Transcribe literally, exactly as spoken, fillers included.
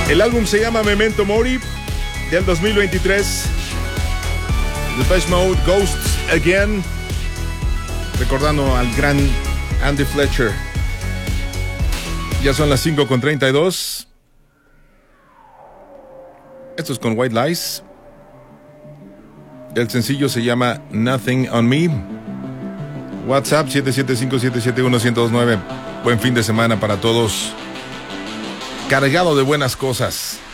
El álbum se llama Memento Mori, del dos mil veintitrés. Depeche Mode, Ghosts Again. Recordando al gran Andy Fletcher. Ya son las cinco con treinta y dos. Esto es con White Lies. El sencillo se llama Nothing on Me. WhatsApp siete siete cinco siete siete uno uno cero nueve. Buen fin de semana para todos. Cargado de buenas cosas.